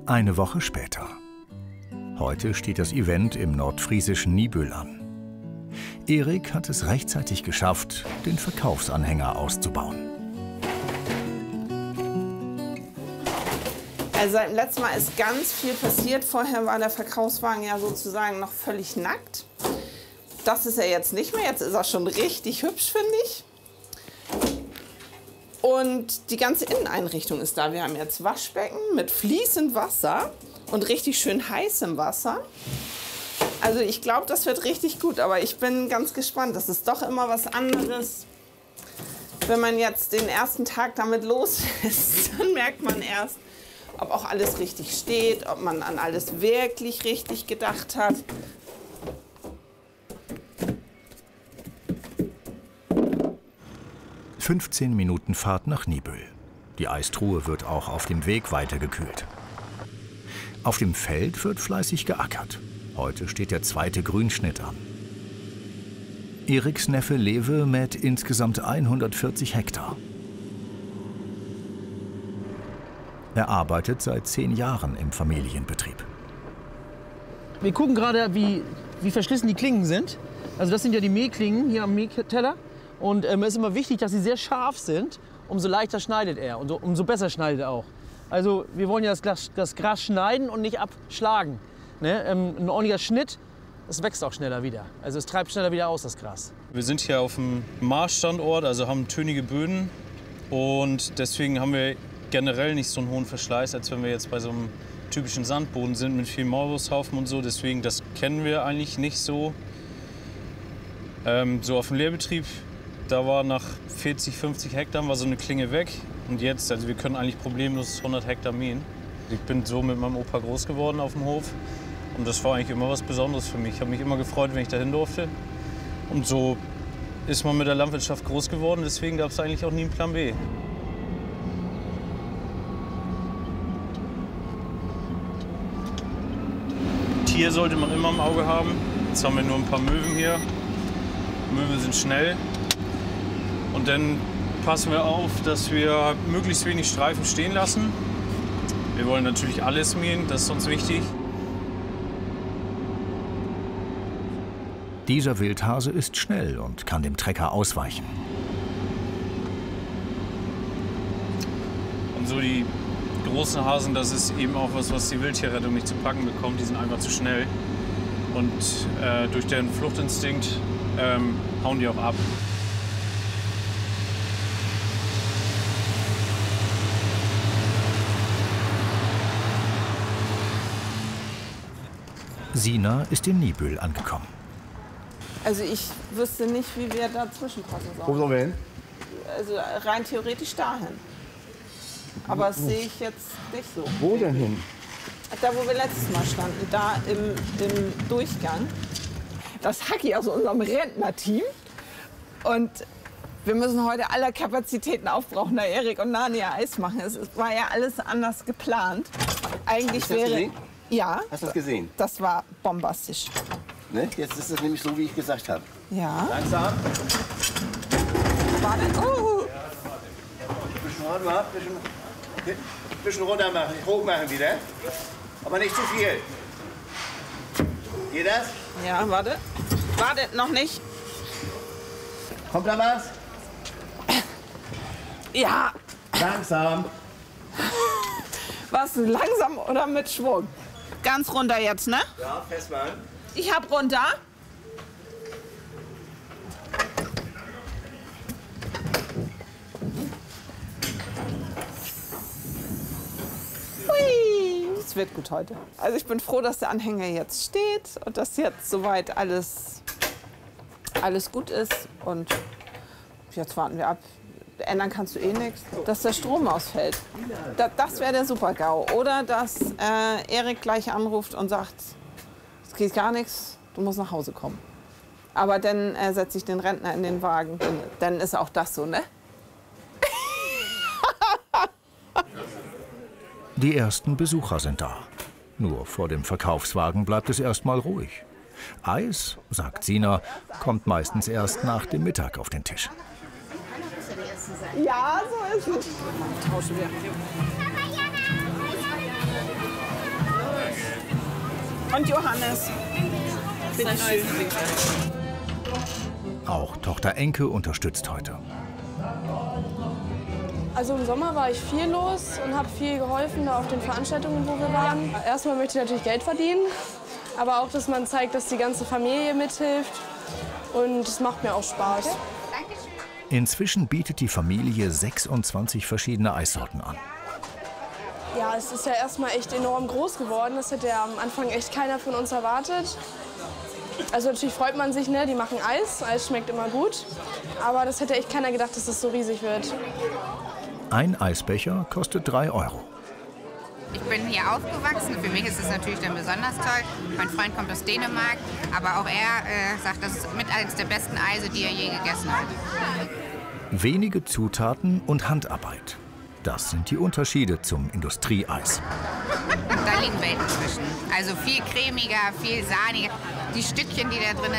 Eine Woche später. Heute steht das Event im nordfriesischen Niebüll an. Erik hat es rechtzeitig geschafft, den Verkaufsanhänger auszubauen. Also seit dem letzten Mal ist ganz viel passiert. Vorher war der Verkaufswagen ja sozusagen noch völlig nackt. Das ist er jetzt nicht mehr. Jetzt ist er schon richtig hübsch, finde ich. Und die ganze Inneneinrichtung ist da. Wir haben jetzt Waschbecken mit fließend Wasser und richtig schön heißem Wasser. Also ich glaube, das wird richtig gut. Aber ich bin ganz gespannt. Das ist doch immer was anderes. Wenn man jetzt den ersten Tag damit los ist, dann merkt man erst, ob auch alles richtig steht, ob man an alles wirklich richtig gedacht hat. ...15 Minuten Fahrt nach Niebüll. Die Eistruhe wird auch auf dem Weg weitergekühlt. Auf dem Feld wird fleißig geackert. Heute steht der zweite Grünschnitt an. Eriks Neffe Lewe mäht insgesamt 140 Hektar. Er arbeitet seit 10 Jahren im Familienbetrieb. Wir gucken gerade, wie verschlissen die Klingen sind. Also das sind ja die Mähklingen hier am Mähteller. Und es ist immer wichtig, dass sie sehr scharf sind. Umso leichter schneidet er und umso besser schneidet er auch. Also wir wollen ja das Gras schneiden und nicht abschlagen. Ne? Ein ordentlicher Schnitt, es wächst auch schneller wieder. Also es treibt schneller wieder aus, das Gras. Wir sind hier auf dem Marschstandort, also haben tönige Böden. Und deswegen haben wir generell nicht so einen hohen Verschleiß, als wenn wir jetzt bei so einem typischen Sandboden sind mit vielen Maulwurfshaufen und so. Deswegen, das kennen wir eigentlich nicht so. So auf dem Lehrbetrieb, da war nach 40, 50 Hektar war so eine Klinge weg. Und jetzt, also wir können eigentlich problemlos 100 Hektar mähen. Ich bin so mit meinem Opa groß geworden auf dem Hof. Und das war eigentlich immer was Besonderes für mich. Ich habe mich immer gefreut, wenn ich dahin durfte. Und so ist man mit der Landwirtschaft groß geworden. Deswegen gab es eigentlich auch nie einen Plan B. Tier sollte man immer im Auge haben. Jetzt haben wir nur ein paar Möwen hier. Möwen sind schnell. Und dann passen wir auf, dass wir möglichst wenig Streifen stehen lassen. Wir wollen natürlich alles mähen, das ist uns wichtig. Dieser Wildhase ist schnell und kann dem Trecker ausweichen. Und so die großen Hasen, das ist eben auch was die Wildtierrettung nicht zu packen bekommt. Die sind einfach zu schnell. Und durch deren Fluchtinstinkt hauen die auch ab. Sina ist in Niebüll angekommen. Also ich wüsste nicht, wie wir dazwischen passen sollen. Wo sollen wir hin? Also rein theoretisch dahin. Aber das sehe ich jetzt nicht so. Wo denn hin? Da, wo wir letztes Mal standen, da im Durchgang. Das Hacki aus unserem Rentnerteam. Und wir müssen heute alle Kapazitäten aufbrauchen, da Erik und Narnia Eis machen. Es war ja alles anders geplant. Eigentlich Hast du das gesehen? Ja. Hast du das gesehen? Das war bombastisch. Ne? Jetzt ist es nämlich so, wie ich gesagt habe. Ja. Langsam. Oh. Bisschen runter machen, hoch machen wieder. Aber nicht zu viel. Geht das? Ja, warte. Warte, noch nicht. Kommt da was? Ja. Langsam. Was, langsam oder mit Schwung? Ganz runter jetzt, ne? Ja, festmachen. Ich hab runter. Hui, es wird gut heute. Also ich bin froh, dass der Anhänger jetzt steht und dass jetzt soweit alles gut ist. Und jetzt warten wir ab. Ändern kannst du eh nichts, dass der Strom ausfällt. Das wäre der Super-GAU. Oder dass Erik gleich anruft und sagt, es geht gar nichts, du musst nach Hause kommen. Aber dann setze ich den Rentner in den Wagen. Dann ist auch das so, ne? Die ersten Besucher sind da. Nur vor dem Verkaufswagen bleibt es erstmal ruhig. Eis, sagt Sina, kommt meistens erst nach dem Mittag auf den Tisch. Ja, so ist es. Tauschen wir. Und Johannes. Bitte schön. Auch Tochter Enke unterstützt heute. Also im Sommer war ich viel los und habe viel geholfen da auf den Veranstaltungen, wo wir waren. Erstmal möchte ich natürlich Geld verdienen, aber auch, dass man zeigt, dass die ganze Familie mithilft. Und es macht mir auch Spaß. Inzwischen bietet die Familie 26 verschiedene Eissorten an. Ja, es ist ja erstmal echt enorm groß geworden. Das hätte ja am Anfang echt keiner von uns erwartet. Also natürlich freut man sich, ne? Die machen Eis. Eis schmeckt immer gut. Aber das hätte echt keiner gedacht, dass das so riesig wird. Ein Eisbecher kostet 3 €. Ich bin hier aufgewachsen. Für mich ist es natürlich dann besonders toll. Mein Freund kommt aus Dänemark, aber auch er sagt, das ist mit eines der besten Eise, die er je gegessen hat. Wenige Zutaten und Handarbeit. Das sind die Unterschiede zum Industrieeis. Da liegen Welten zwischen. Also viel cremiger, viel sahniger. Die Stückchen, die da drin